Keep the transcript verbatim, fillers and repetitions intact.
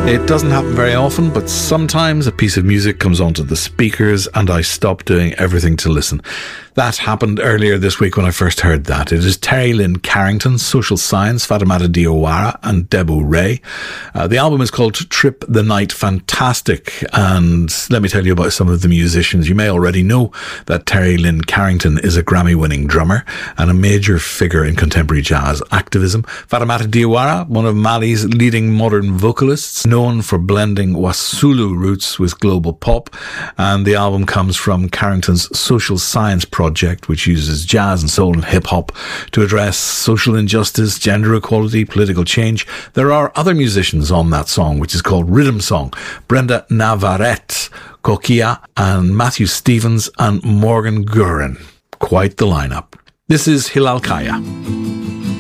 It doesn't happen very often, but sometimes a piece of music comes onto the speakers and I stop doing everything to listen. That happened earlier this week when I first heard that. It is Terry Lynn Carrington, Social Science, Fatoumata Diawara and Debu Ray. Uh, the album is called Trip the Night. Fantastic. And let me tell you about some of the musicians. You may already know that Terry Lynn Carrington is a Grammy-winning drummer and a major figure in contemporary jazz activism. Fatoumata Diawara, one of Mali's leading modern vocalists, known for blending Wassoulou roots with global pop. And the album comes from Carrington's Social Science project, which uses jazz and soul and hip-hop to address social injustice, gender equality, political change. There are other musicians on that song, which is called Rhythm Song. Brenda Navarrete, Kokia, and Matthew Stevens and Morgan Gurin. Quite the lineup. This is Hilal Kaya.